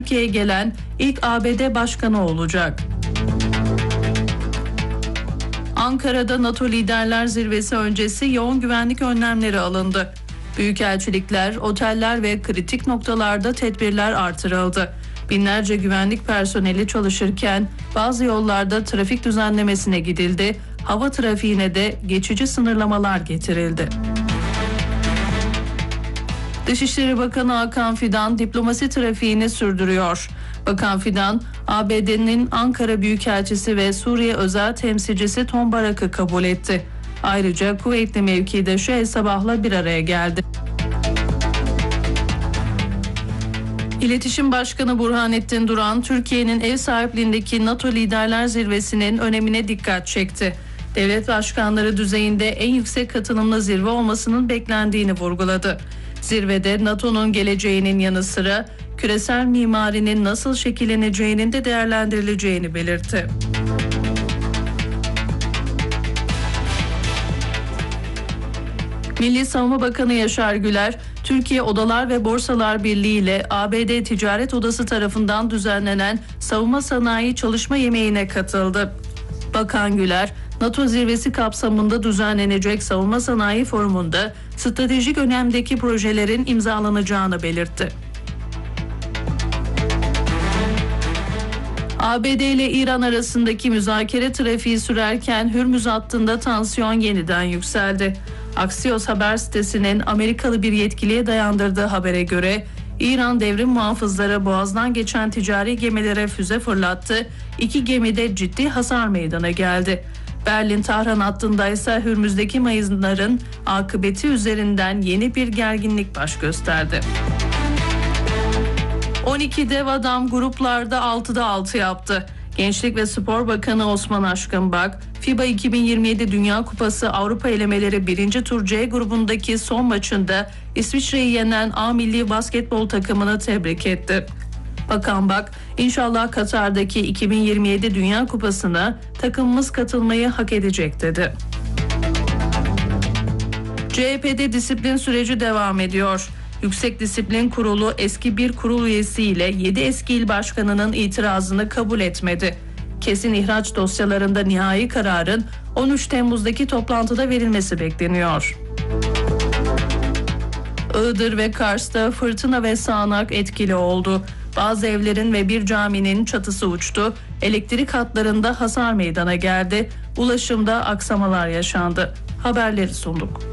Türkiye'ye gelen ilk ABD başkanı olacak. Ankara'da NATO Liderler Zirvesi öncesi yoğun güvenlik önlemleri alındı. Büyükelçilikler, oteller ve kritik noktalarda tedbirler artırıldı. Binlerce güvenlik personeli çalışırken bazı yollarda trafik düzenlemesine gidildi, hava trafiğine de geçici sınırlamalar getirildi. Dışişleri Bakanı Hakan Fidan diplomasi trafiğini sürdürüyor. Bakan Fidan, ABD'nin Ankara Büyükelçisi ve Suriye Özel Temsilcisi Tom Barak'ı kabul etti. Ayrıca Kuveytli mevkidaşı El Sabah'la bir araya geldi. İletişim Başkanı Burhanettin Duran, Türkiye'nin ev sahipliğindeki NATO Liderler Zirvesi'nin önemine dikkat çekti. Devlet başkanları düzeyinde en yüksek katılımlı zirve olmasının beklendiğini vurguladı. Zirvede NATO'nun geleceğinin yanı sıra küresel mimarinin nasıl şekilleneceğinin de değerlendirileceğini belirtti. Milli Savunma Bakanı Yaşar Güler, Türkiye Odalar ve Borsalar Birliği ile ABD Ticaret Odası tarafından düzenlenen savunma sanayi çalışma yemeğine katıldı. Bakan Güler, NATO zirvesi kapsamında düzenlenecek savunma sanayi forumunda stratejik önemdeki projelerin imzalanacağını belirtti. ABD ile İran arasındaki müzakere trafiği sürerken Hürmüz hattında tansiyon yeniden yükseldi. Axios haber sitesinin Amerikalı bir yetkiliye dayandırdığı habere göre İran devrim muhafızları boğazdan geçen ticari gemilere füze fırlattı. 2 gemide ciddi hasar meydana geldi. Berlin-Tahran hattında ise Hürmüz'deki mayınların akıbeti üzerinden yeni bir gerginlik baş gösterdi. 12 dev adam gruplarda 6'da 6 yaptı. Gençlik ve Spor Bakanı Osman Aşkınbak, FIBA 2027 Dünya Kupası Avrupa elemeleri 1. tur C grubundaki son maçında İsviçre'yi yenen A milli basketbol takımını tebrik etti. Bakan Bak, inşallah Katar'daki 2027 Dünya Kupası'na takımımız katılmayı hak edecek dedi. CHP'de disiplin süreci devam ediyor. Yüksek Disiplin Kurulu eski bir kurul üyesiyle 7 eski il başkanının itirazını kabul etmedi. Kesin ihraç dosyalarında nihai kararın 13 Temmuz'daki toplantıda verilmesi bekleniyor. Iğdır ve Kars'ta fırtına ve sağanak etkili oldu. Bazı evlerin ve bir caminin çatısı uçtu. Elektrik hatlarında hasar meydana geldi. Ulaşımda aksamalar yaşandı. Haberleri sunduk.